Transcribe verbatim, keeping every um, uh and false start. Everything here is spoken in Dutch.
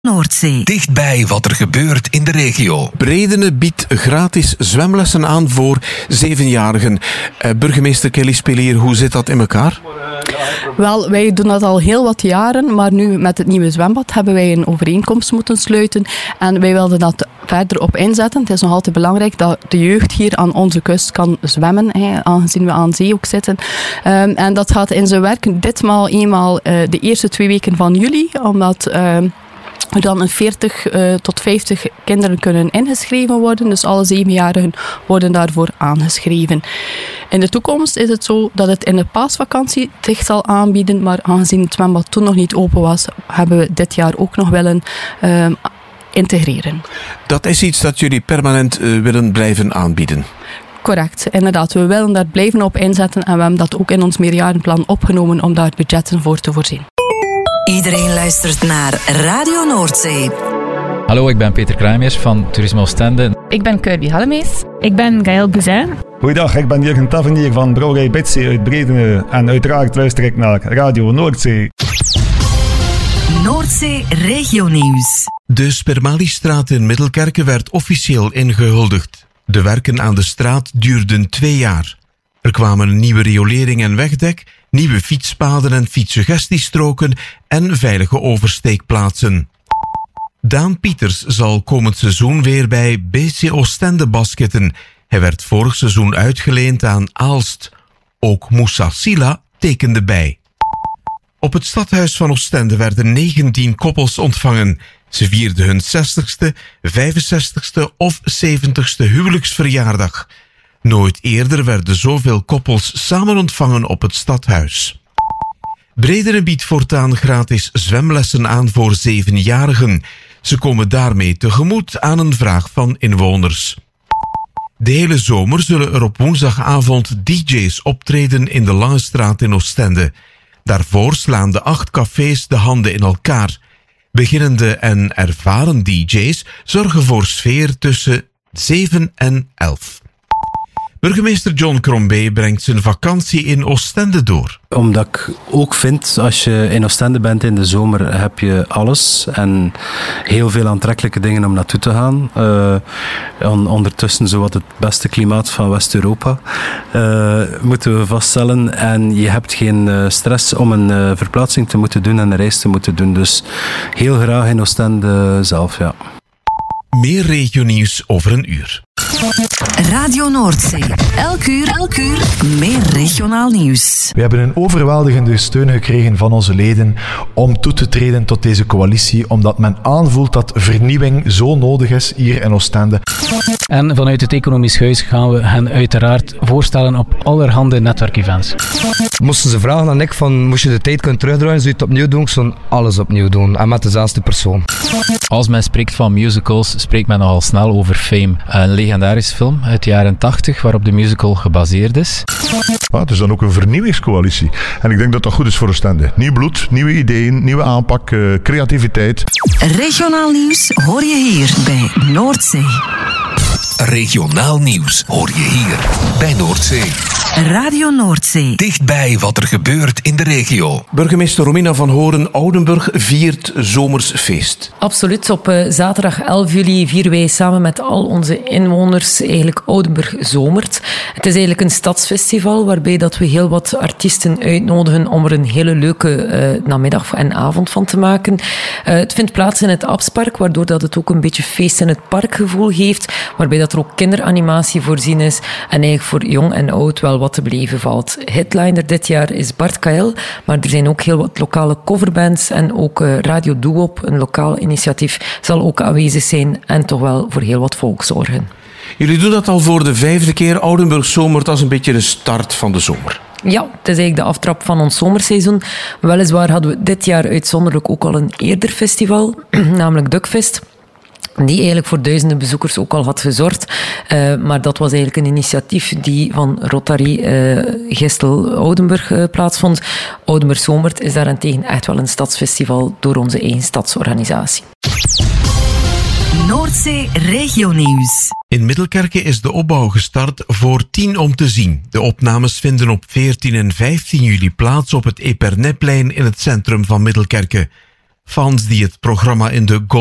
Noordzee. Dichtbij wat er gebeurt in de regio. Bredene biedt gratis zwemlessen aan voor zevenjarigen. Uh, burgemeester Kelly Spelier, hoe zit dat in elkaar? Wel, wij doen dat al heel wat jaren, maar nu met het nieuwe zwembad hebben wij een overeenkomst moeten sluiten en wij wilden dat verder op inzetten. Het is nog altijd belangrijk dat de jeugd hier aan onze kust kan zwemmen, hè, aangezien we aan zee ook zitten. Um, en dat gaat in zijn werk ditmaal eenmaal uh, de eerste twee weken van juli, omdat Uh, dan een veertig uh, tot vijftig kinderen kunnen ingeschreven worden. Dus alle zevenjarigen worden daarvoor aangeschreven. In de toekomst is het zo dat het in de paasvakantie zich zal aanbieden. Maar aangezien het zwembad toen nog niet open was, hebben we dit jaar ook nog willen uh, integreren. Dat is iets dat jullie permanent uh, willen blijven aanbieden? Correct, inderdaad. We willen daar blijven op inzetten. En we hebben dat ook in ons meerjarenplan opgenomen om daar budgetten voor te voorzien. Iedereen luistert naar Radio Noordzee. Hallo, ik ben Peter Kruijmers van Toerisme Oostende. Ik ben Kirby Hallemees. Ik ben Gaël Bouzin. Goeiedag, ik ben Jurgen Tavernier van Brouwerij Betsy uit Bredene. En uiteraard luister ik naar Radio Noordzee. Noordzee Regionieuws. De Spermalistraat in Middelkerke werd officieel ingehuldigd. De werken aan de straat duurden twee jaar. Er kwamen een nieuwe riolering en wegdek, nieuwe fietspaden en fietssuggestiestroken en veilige oversteekplaatsen. Daan Pieters zal komend seizoen weer bij B C Oostende basketten. Hij werd vorig seizoen uitgeleend aan Aalst. Ook Moussa Silla tekende bij. Op het stadhuis van Oostende werden negentien koppels ontvangen. Ze vierden hun zestigste, vijfenzestigste of zeventigste huwelijksverjaardag. Nooit eerder werden zoveel koppels samen ontvangen op het stadhuis. Bredene biedt voortaan gratis zwemlessen aan voor zevenjarigen. Ze komen daarmee tegemoet aan een vraag van inwoners. De hele zomer zullen er op woensdagavond D J's optreden in de Lange Straat in Oostende. Daarvoor slaan de acht cafés de handen in elkaar. Beginnende en ervaren D J's zorgen voor sfeer tussen zeven en elf. Burgemeester John Crombie brengt zijn vakantie in Oostende door. Omdat ik ook vind, als je in Oostende bent in de zomer, heb je alles en heel veel aantrekkelijke dingen om naartoe te gaan. Uh, on, ondertussen zowat het beste klimaat van West-Europa, uh, moeten we vaststellen. En je hebt geen uh, stress om een uh, verplaatsing te moeten doen en een reis te moeten doen. Dus heel graag in Oostende zelf, ja. Meer regionieuws over een uur. Radio Noordzee. Elk uur, elk uur meer regionaal nieuws. We hebben een overweldigende steun gekregen van onze leden om toe te treden tot deze coalitie, omdat men aanvoelt dat vernieuwing zo nodig is hier in Oostende. En vanuit het Economisch Huis gaan we hen uiteraard voorstellen op allerhande netwerkevents. Moesten ze vragen aan ik van, moest je de tijd kunnen terugdraaien, zou je het opnieuw doen? Ik zou alles opnieuw doen en met dezelfde persoon. Als men spreekt van musicals, spreekt men nogal snel over Fame. Een legendarische film uit de jaren tachtig waarop de musical gebaseerd is. Ah, het is dan ook een vernieuwingscoalitie. En ik denk dat dat goed is voor Oostende. Nieuw bloed, nieuwe ideeën, nieuwe aanpak, uh, creativiteit. Regionaal nieuws hoor je hier bij Noordzee. Regionaal nieuws hoor je hier bij Noordzee. Radio Noordzee. Dichtbij wat er gebeurt in de regio. Burgemeester Romina van Horen, Oudenburg viert zomersfeest. Absoluut. Op uh, zaterdag elf juli vieren wij samen met al onze inwoners eigenlijk Oudenburg Zomert. Het is eigenlijk een stadsfestival waarbij dat we heel wat artiesten uitnodigen om er een hele leuke uh, namiddag en avond van te maken. Uh, het vindt plaats in het Abspark, waardoor dat het ook een beetje feest in het parkgevoel geeft, waarbij dat er ook kinderanimatie voorzien is en eigenlijk voor jong en oud wel wat te beleven valt. Headliner dit jaar is Bart K L, maar er zijn ook heel wat lokale coverbands en ook uh, Radio Doop, een lokaal initiatief, zal ook aanwezig zijn en toch wel voor heel wat volk zorgen. Jullie doen dat al voor de vijfde keer. Oudenburg Zomert, dat is een beetje de start van de zomer. Ja, het is eigenlijk de aftrap van ons zomerseizoen. Weliswaar hadden we dit jaar uitzonderlijk ook al een eerder festival, namelijk Dukfest, die eigenlijk voor duizenden bezoekers ook al had gezorgd. Uh, maar dat was eigenlijk een initiatief die van Rotary uh, Gestel-Oudenburg uh, plaatsvond. Oudenburg Zomert is daarentegen echt wel een stadsfestival door onze eigen stadsorganisatie. Noordzee Regionieuws. In Middelkerke is de opbouw gestart voor tien om te zien. De opnames vinden op veertien en vijftien juli plaats op het Epernetplein in het centrum van Middelkerke. Fans die het programma in de